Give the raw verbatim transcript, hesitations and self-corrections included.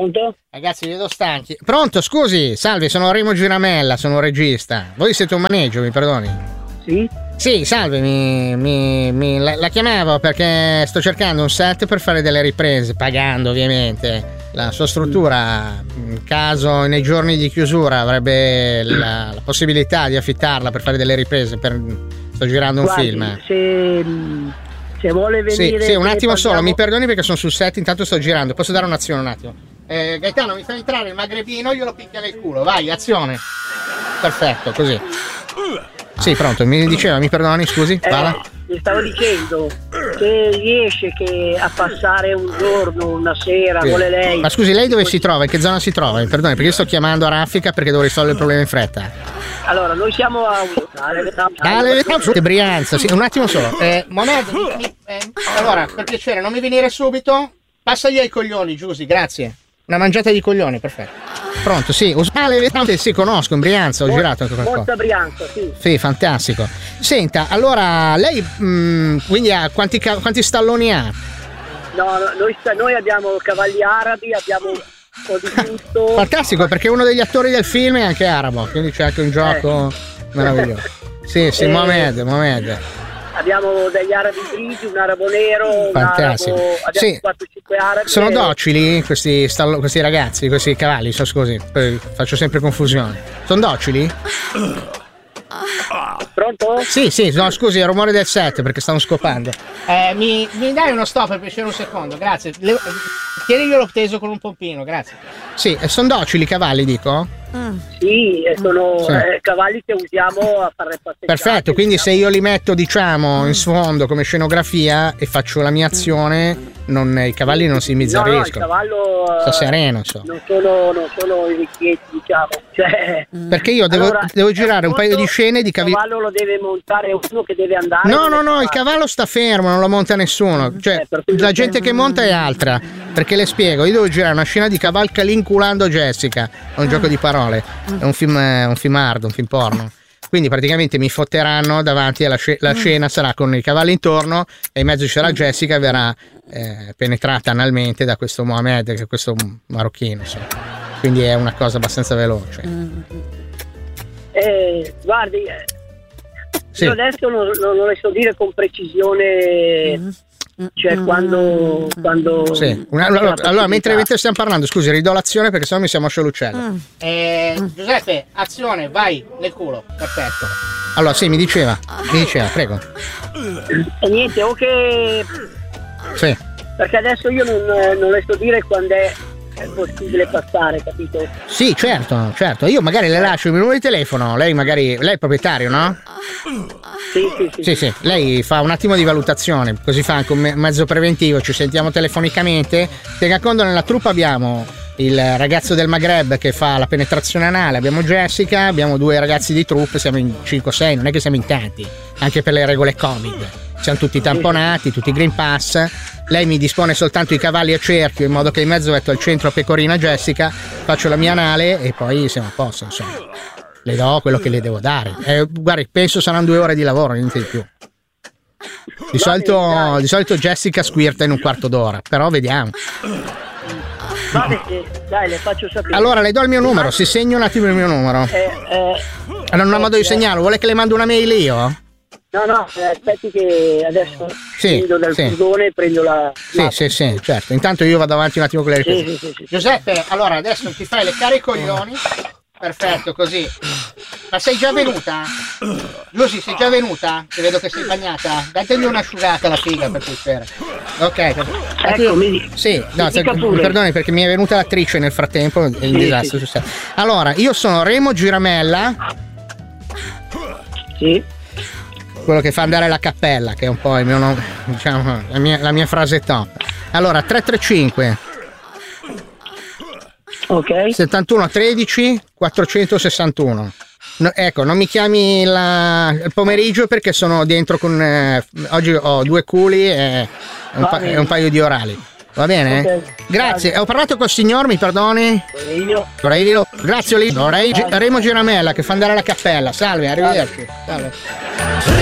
Pronto? Ragazzi, vi vedo stanchi. Pronto, scusi, salve, sono Remo Giramella, sono un regista. Voi siete un maneggio, mi perdoni? Sì? Sì, salve, mi, mi, mi la, la chiamavo perché sto cercando un set per fare delle riprese, pagando ovviamente. La sua struttura, in caso nei giorni di chiusura, avrebbe la, la possibilità di affittarla per fare delle riprese. Per, sto girando un Guardi, film. Se, se vuole venire... Sì, sì, un attimo parliamo... solo, mi perdoni perché sono sul set, intanto sto girando. Posso dare un'azione un attimo? Eh, Gaetano, mi fa entrare il magrebino, glielo picchia nel culo. Vai, azione. Perfetto, così. Sì, pronto, mi diceva, mi perdoni, scusi, parla. Eh, mi stavo dicendo, se riesce che a passare un giorno, una sera, Sì. vuole lei... Ma scusi, lei dove si trova? In che zona si trova? Mi perdoni, perché io sto chiamando a raffica perché devo risolvere il problema in fretta. Allora, noi siamo a... Dale, Brianza, sì, un attimo solo. Eh, Mohamed, mi- mi- eh, allora, per piacere, non mi venire subito? Passagli ai coglioni, Giusy, grazie. Una mangiata di coglioni, perfetto. Pronto, sì, Usale, sì, conosco, in Brianza, ho Mo- girato anche qualcosa. Monza Brianza, sì. Sì, fantastico. Senta, allora, lei mh, quindi ha quanti, ca- quanti stalloni ha? No, no, noi, sta- noi abbiamo cavalli arabi, abbiamo un po' di tutto. Fantastico, perché uno degli attori del film è anche arabo, quindi c'è anche un gioco Eh. meraviglioso. Sì, sì, Eh. Mohamed, Mohamed. Abbiamo degli arabi grigi, un arabo nero, un Fantastico. arabo... Abbiamo Sì. quattro cinque arabi. Sono e- docili questi, stallo- questi ragazzi, questi cavalli, so scusi, poi faccio sempre confusione. Sono docili? Pronto? Sì, sì, no, scusi, è il rumore del set perché stanno scopando. Eh, mi, mi dai uno stop per piacere un secondo, grazie. Le, tieniglielo teso con un pompino, grazie. Sì, sono docili i cavalli, dico? Sì, e sono Sì. eh, cavalli che usiamo a fare passeggiate. Perfetto, quindi se io li metto, diciamo, in sfondo come scenografia e faccio la mia azione, non, i cavalli non si No, no, il imbizzarriscono. cavallo... eh, Sta sereno, insomma. Non sono, non sono i vecchietti, diciamo. Cioè, Perché io devo, allora, devo girare un paio di appunto, scene di il cavalli. cavallo lo deve montare uno che deve andare. No, no, non no, è il cavallo sta fermo, non lo monta nessuno. Cioè, Eh, per cui la non gente c'è- che monta è altra. Perché le spiego, io devo girare una scena di cavalcali inculando Jessica. È un gioco di parole. È un film, è un film hard, un film porno. Quindi praticamente mi fotteranno davanti alla sc- la scena sarà con i cavalli intorno e in mezzo ci sarà Jessica e verrà eh, penetrata analmente da questo Mohamed, che è questo marocchino. Insomma. Quindi è una cosa abbastanza veloce. Eh, guardi, eh, Sì. io adesso non, non, non le so dire con precisione, cioè quando... quando Sì. Una- allora, allora, mentre, mentre stiamo parlando, scusi, ridò l'azione perché sennò mi si ammoscia l'uccello. Eh, Giuseppe, azione, vai nel culo. Perfetto. Allora, sì, mi diceva, mi diceva, prego. E niente, o che... Sì. Perché adesso io non, non le so dire quando è, è possibile passare, capito? Sì, certo, certo. Io magari le lascio il numero di telefono, lei magari, lei è il proprietario, no? Sì, sì, sì. Sì, sì, lei fa un attimo di valutazione, così fa anche un me- mezzo preventivo, ci sentiamo telefonicamente. Tenga conto, nella troupe abbiamo il ragazzo del Maghreb che fa la penetrazione anale, abbiamo Jessica, abbiamo due ragazzi di troupe, siamo in cinque sei, non è che siamo in tanti, anche per le regole Covid. Siamo tutti tamponati, tutti Green Pass. Lei mi dispone soltanto i cavalli a cerchio in modo che in mezzo metto al centro Pecorina Jessica, faccio la mia anale e poi siamo a posto, insomma. Le do quello che le devo dare. Eh, guardi, penso saranno due ore di lavoro, niente di più. Di solito, di solito Jessica squirta in un quarto d'ora, però vediamo. Vabbè, eh, dai, le faccio sapere. Allora, le do il mio numero, si segna un attimo il mio numero. Eh, eh, Allora, non ho modo di segnarlo, vuole che le mando una mail io? no, no, eh, aspetti che adesso Sì, prendo dal sì. furgone e prendo la... Sì, sì, sì, certo. Intanto io vado avanti un attimo con le richieste. Sì, sì, sì, sì. Giuseppe, allora adesso ti fai leccare i coglioni. Perfetto, così. Ma sei già venuta? Lucy, sei già venuta? Ti vedo che sei bagnata. Datemi un'asciugata alla figa per piacere. Ok. Ecco, mi di- Sì, no, mi se- dica pure. perdoni perché mi è venuta l'attrice nel frattempo e il Sì, disastro sì. succede. Allora, io sono Remo Giramella, Sì. quello che fa andare la cappella, che è un po' il mio nome, diciamo, la mia, la mia frase top. Allora, tre tre cinque Ok. settantuno tredici quattrocentosessantuno. No, ecco, non mi chiami la- il pomeriggio perché sono dentro con eh, oggi ho due culi e un, Va pa- bene. e un paio di orali. Va bene? Ok. Grazie. Ho parlato col signor, mi perdoni? Io. Aurelio. Grazie Olivio. Remo Giramella che fa andare la cappella. Salve, arrivederci. Salve.